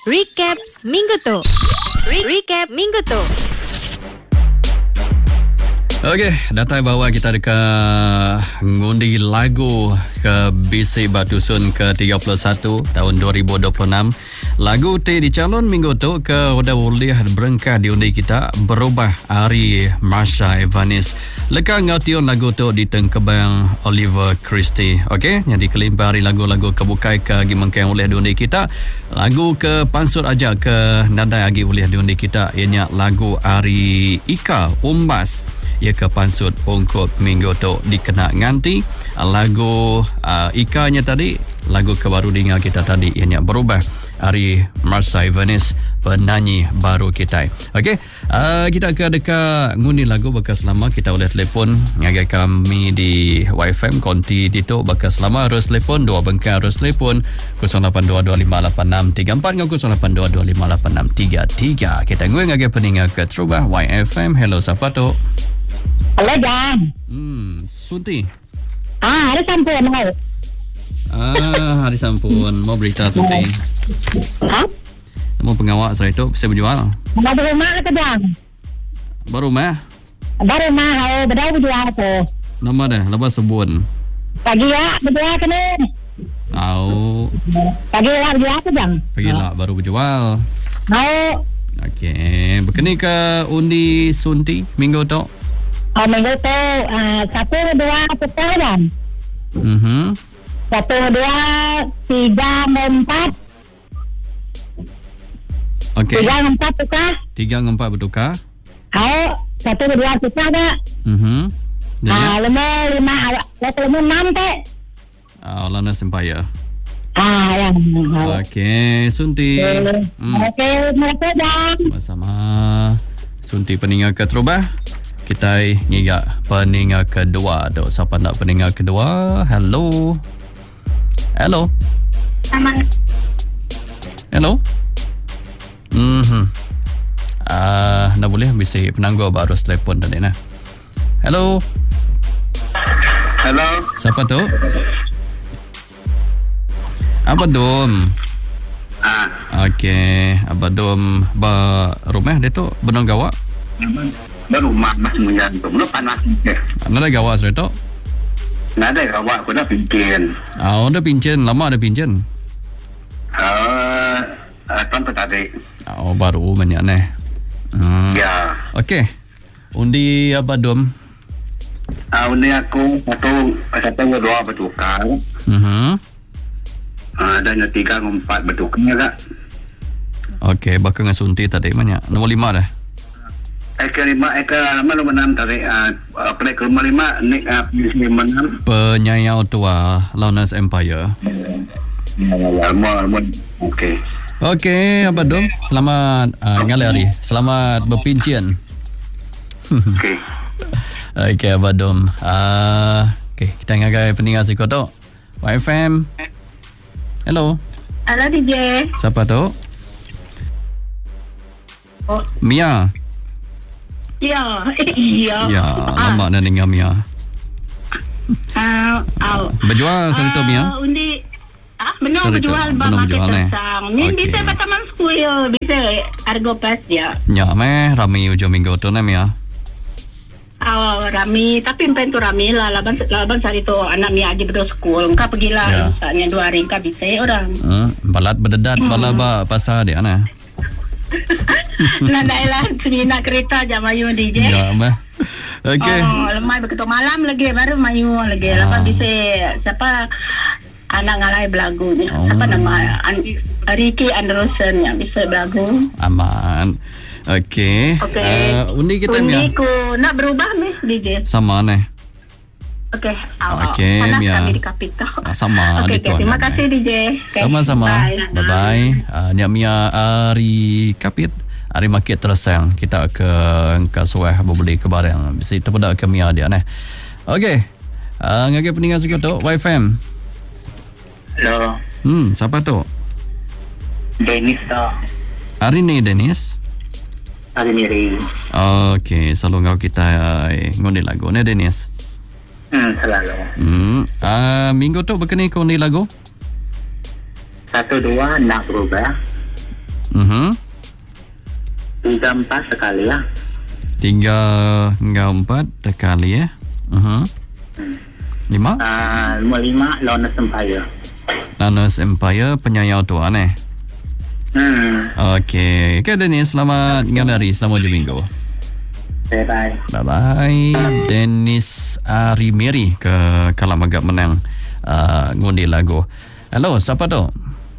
Recap Minggu tu. Recap Minggu tu. Okey, data bawa kita dekat ngundi lagu ke BC Batusun ke-31 tahun 2026. Lagu T dicalon minggu tu ke roda boleh berengkah di undi kita berubah hari Marsha Evanis. Leka ngaution lagu tu di tengkebang Oliver Christie. Okey, yang dikelimpah hari lagu-lagu kebukai ke gimangkang oleh di undi kita. Lagu ke pansut aja ke nandai agi oleh di undi kita. Ianya lagu Ari Ika Umbas. Ia ke pansut ungkut minggu tu dikena nganti lagu Ika-nya tadi, lagu kebaru dengar kita tadi ianya berubah hari Marsha Evanis, penyanyi baru kita. Okey, kita ke dekat ngundi lagu bekas lama. Kita boleh telefon ngagai kami di YFM konti Dito bekas lama. Harus telefon dua bengkar, harus telefon 0822568634 dengan 0822568633. Kita ngui ngagai peningat ke Trubah YFM. Hello, siapa tu? Halo, Jan. Sunti. Hari sampun mau. Hari sampun. Mau berita Sunti. Mau pengawak saya tu saya berjual. Baru rumah kata Jan. Baru mah? Baru mah bedau berjual tu. Nama dah, lepas sebun. Pagi ya berjual kena. Tahu. Pagi lah berjual tu Jan. Pagi lah baru berjual. Mau. Okey, berkeni ke undi Sunti minggu tu? Minggu tu 1, 2, 3 Jan. 1, 2, 3, 4. Okey. 3, 4 tukar. 3 dengan 4 bertukar. 1, 2 tukar tak? Jadi? Lemah 5, lemah 6 tak? Lana Sempaya. Ya. Okey, Sunti. Okey, terima kasih Jan. Sama-sama. Sunti peninggal ke Trubah. Kita nyiak peninggal kedua tu. Siapa nak peninggal kedua? Hello. Hello. Hello. Nak boleh bisa penangguh baru telefon tadi nah. Hello. Hello. Siapa tu? Apa Dom? Okey, apa Dom rumah dia tu benang gawak? Berumah masih menyantum. Lu panas je. Ada gawak sudah tu? Nggak ada gawak, aku dah pincin. Dah pincin, lama ada pincin. Tuan petari. Baru banyak ni. Ya. Okey. Undi apa Dom? Undi aku satu dua bertukar. Dan 3 dengan 4 bertukar tak? Okey, bakal dengan Sunti tadi banyak. Nombor 5 dah. Eka 5, eka malu menang tarik plek rumah 5 nik menang Penyayau tua Launas Empire. Okey. Okey, apa Dom? Selamat ngalari. Selamat berpincian. Okey. Okey, apa Dom? Okey, kita ngagai peninggal si kotok. YFM. Hello. Halo DJ. Siapa tu? Mia. Ya. Ya, lama dah dengar Mia. Berjual hari tu Mia? Undi. Benar Sorry berjual tu, bang benar market berjual, tersang. Ni Okey. bisa kat Taman Square, bisa harga pas dia. Ya, meh ramai hujung minggu tu ni Mia. Rami, tapi empen tu rami lah. Laban hari tu anak Mia aja betul sekolah. Engkau pergilah misalnya 2 hari engkau bisa orang. Balat berdedat bala ba pasal dia nah. Nak nak kereta aja mayu DJ. Ya, meh. Okey. Lemai begitu malam lagi baru mayu lagi. Lapan bisa siapa anak ngalai belagunya. Apa nama Ricky Anderson yang bisa belagu. Aman. Okey. Undi kita Mia. Undi ku nak berubah mis DJ. Sama nih. Okey. Okey, Panas Mia. kami di Kapita. Sama Okey, di tuan. terima kasih DJ. Okay, Sama-sama. bye. Bye-bye. Nyak Mia Ari Kapit. Ari market tersang. Kita ke Kasuah berbeli ke barang. Bisa terpedak ke Mia dia nih. Okey. Ngagai peninggal suka tu. YFM. Hello. Siapa tu? Dennis tak. Hari ni Dennis. Hari ni. Okey. Selalu kau kita ngundi lagu ni Dennis. Selalu. Minggu tu berkenai kau ni lagu? 1, 2 nak berubah. 34 sekali ya. 3 kali ya. 5 55 Lones Empire. Lones Empire penyayau tuan Okey. Okay, Dennis, selamat hari, selamat minggu. Bye. Bye. Dennis Arimeri ke Kalam agak menang ngundi lagu. Hello, siapa tu?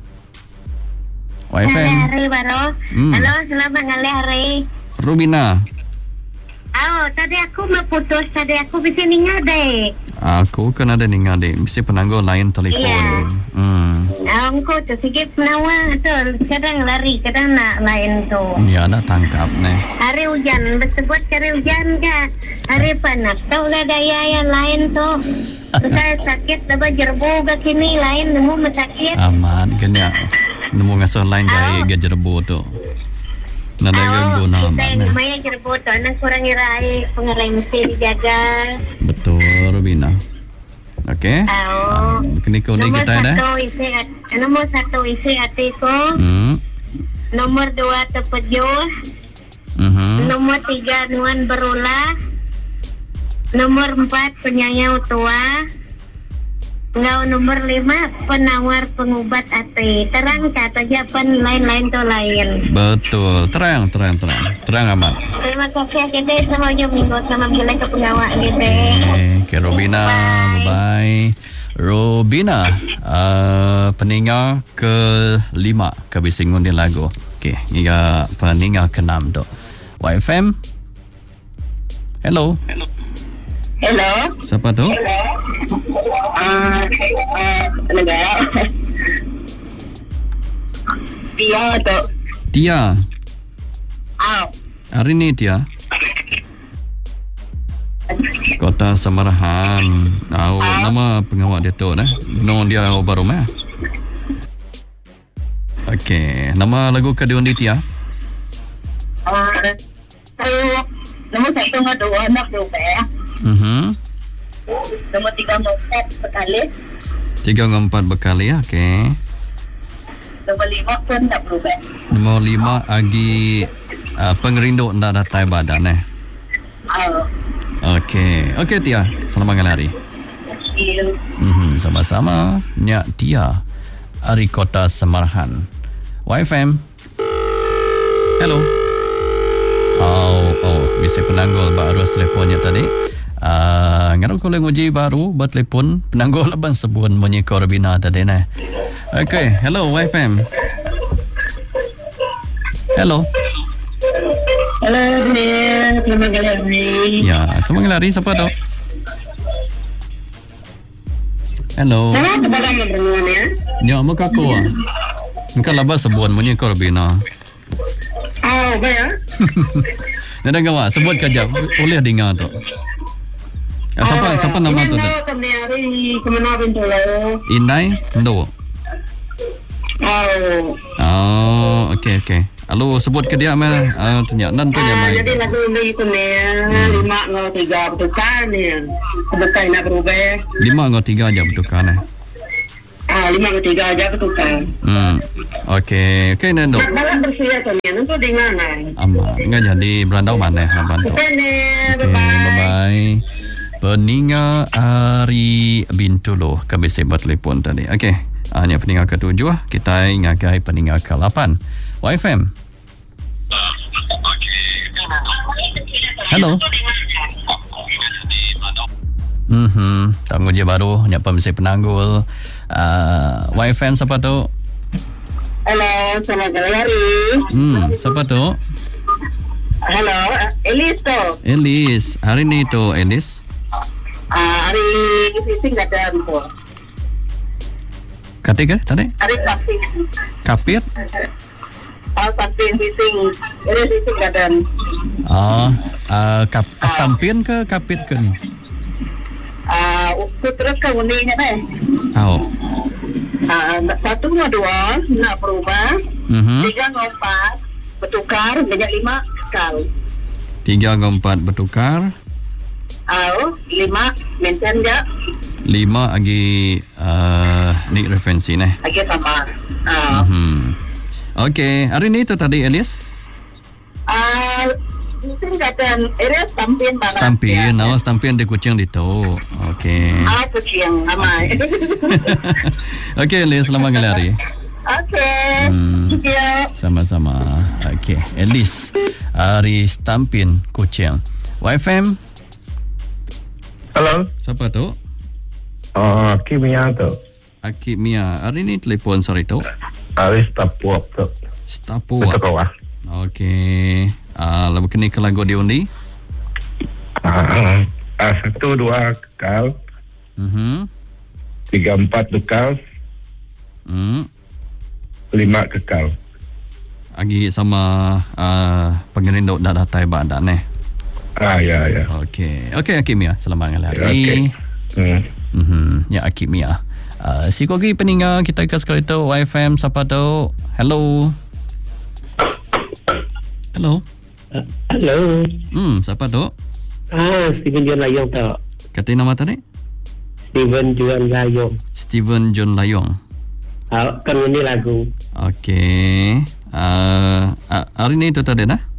YFM. Hari baru. Halo, selamat hari. Rubina. Tadi aku mau putus. Tadi aku bisa ningal deh. Aku kan ada ningal deh. Mesti penangguh lain telefon. Aku tu sikit penawa tu. Kadang lari, kadang nak lain tu. Ya, nak tangkap nih. Hari hujan, bersebut hari hujan ke? Hari panas. Tahu lah daya yang lain tu. Saya sakit, dapat jerbu ke kini lain nemu sakit. Aman, kena. Nemu ngasuh lain jahit ke jerbu tu. Nada guna aman. Maya jerbu tu, anak kurang irai, pengerai mesti dijaga. Betul, Rubina. Okey. Kini kau ni kita dah. Nomor 1 isi hatiku. Nomor 2 terpejuh. Nomor 3 nuan berulah. Nomor 4 penyayau tua. Nomor 5 penawar pengubat hati. Terang kata jawapan lain-lain tu lain. Betul. Terang amat. Terima kasih kita sama minggu sama bila ke pengawal kita. Okay, Robina, bye. Robina, peninggal ke-5 kabising ngundi lagu. Okey, hingga peninggal ke-6 tu. YFM. Hello. Siapa tu? Tia tu. Tia. Hari ni Tia. Kota Samarahan. Nama pengawal dia tu Nama dia baru mah. Okey, nama lagu ke diundi Tia? Nombor 1 dengan 2 nak berubah. Nombor 3 4 berkali. 3 dengan 4 berkali ya. Okey. Nombor 5 pun tak berubah. Nombor 5 agi pengerinduk ndak datai badan Okey. Okey Tia, selamat hari. Sama-sama. Nyak Tia dari Kota Samarahan. YFM. Hello. Bisa penanggul baru telefonnya tadi. Ngarang ko lang uji baru bertelepon penanggul laban sebuan menyekor bina tadi Okay, hello YFM. Hello. Hello, selamat hari. Ya, selamat hari. Siapa tu? Hello. Ya, muka kau Engkau labas sebuan menyekor bina. Baik. Nada gawa sebut kerja boleh dengar tu. Siapa nama tu? Inai Ndo. Okey. Lalu sebut ke dia mah tanya nan tu dia mai. Jadi lagu ni tu ni 5 dengan 3 bertukar ni. Sebentar nak berubah. 5 dengan 3 aja bertukar 5 dengan 3 aja bertukar. Okey Nando. Dalam bersedia tu ni nanti dengar enggak jadi berandau mana bantu. Okey, bye. Peninggal Ari Bintulo kami sebut telefon tadi. Okey. Hanya peninggal ke-7, kita ingatkan peninggal ke-8. YFM. Hello. Tanggung je baru hanya pemisah penanggul. YFM siapa tu? Hello, selamat hari. Siapa tu? Hello, Elis tu. Elis, hari ni tu Elis. Hari fishing ada tu. Kata ke tadi? Hari fishing. Kapit? Fishing. Ini fishing ada. Stampin ke kapit ke ni? Terus ke uninya satu dengan 2 nak berubah. 3 dengan 4 bertukar, banyak 5 sekali. 3 dengan 4 bertukar. 5 maintain je. 5 lagi ni referensi Lagi sama. Okey, hari ni tu tadi Elias? Mungkin kata area Stampin mana? Stampin, Stampin di Kuching dito. Okey. Kucing, amai. Okey Elias, selamat hari. Okay. Thank you. Sama-sama. Okey, Elias hari Stampin Kuching. YFM. Hello. Siapa tu? Kimia tu. Akib Mia. Hari ni telefon sorry tu. Aris Tapuap tu. Stapuap. Betul kau. Okey. Lalu kini ke lagu diundi? 1, 2 kekal. 3, 4 kekal. 5 kekal. Agi sama pengerinduk dah datai badan Ya. Okey. Okey Akib Mia. Selamat hari. Okey. Ya Akib Mia. Si kogi peninga kita ke sekali tu YFM siapa tu? Hello. Hello. Hello. Siapa tu? Steven John Layong tu. Kata nama tadi? Steven John Layong. Steven John Layong. Kan ini lagu. Okey. Hari ni tu tadi dah?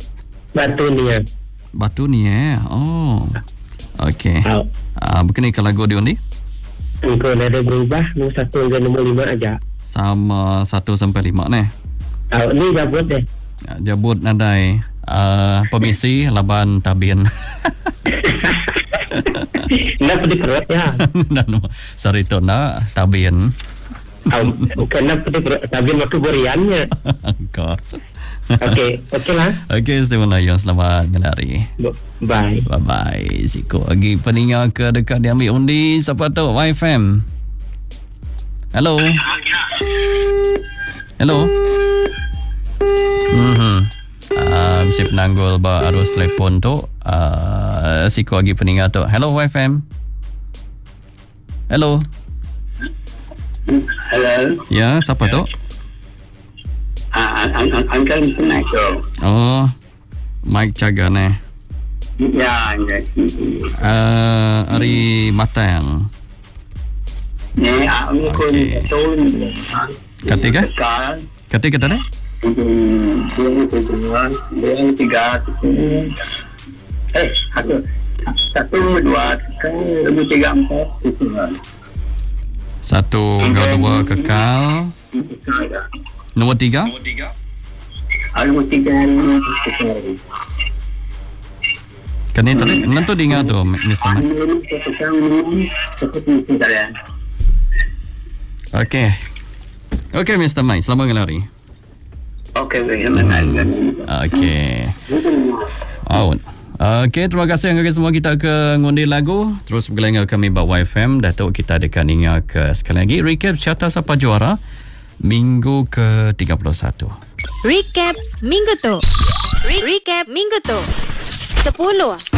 Batu ni Oh. Okey. Bukan ke lagu diundi? Engkau ada berubah. Nombor 1 dan nombor 5 aja. Sama 1 sampai 5 ni. Ni jabut deh. Jabut nadai. Permisi laban tabin. Kenapa diperut ya? Sorry tu nak tabin. Kenapa diperut? Tabin waktu beriannya. Okey lah. Okey, Steven Layong, selamat hari. Bye. Bye-bye. Siko lagi peninga ke dekat dia ambil undi. Siapa tu? YFM. Hello. Hello. Si penanggul arus telefon tu. Siko lagi peninga tu. Hello YFM. Hello. Hello. Ya, siapa tu? Uncle Mike. Oh, Mike Cagan Ya. Hari Matang. Ni aku pun Ketiga tadi? Satu, dua, tiga, empat. 1, 2 kekal. Nombor 3? Nombor 3 Kan ni tadi nanti dengar tu Mr. Mike. Okey Mr. Mike, selamat hari. Okey. Okey, terima kasih kepada semua kita ke ngundi lagu. Terus bergelengar kami buat YFM. Datuk kita dekat ingat ke sekali lagi recap carta siapa juara minggu ke-31. Recap minggu tu. Recap minggu tu. 10.